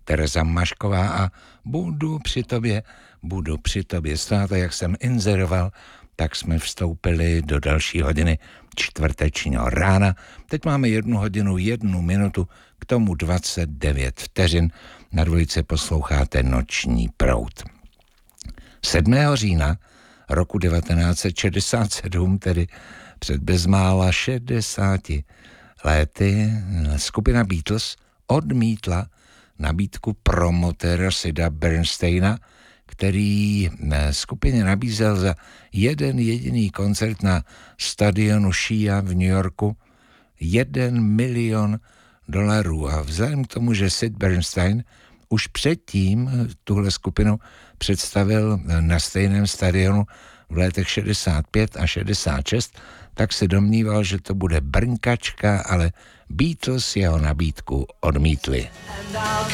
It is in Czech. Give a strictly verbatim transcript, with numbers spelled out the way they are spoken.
Tereza Mašková a budu při tobě, budu při tobě stát. A jak jsem inzeroval, tak jsme vstoupili do další hodiny čtvrtečního rána. Teď máme jednu hodinu, jednu minutu, k tomu dvacet devět vteřin. Na dvojice posloucháte Noční proud. sedmého října roku devatenáct set šedesát sedm, tedy před bezmála šedesáti lety, skupina Beatles odmítla nabídku promotéra Sida Bernsteina, který skupině nabízel za jeden jediný koncert na stadionu Shea v New Yorku jeden milion dolarů. A vzhledem k tomu, že Sid Bernstein už předtím tuhle skupinu představil na stejném stadionu v letech šedesát pět a šedesát šest, tak se domníval, že to bude brnkačka, ale Beatles jeho nabídku odmítli.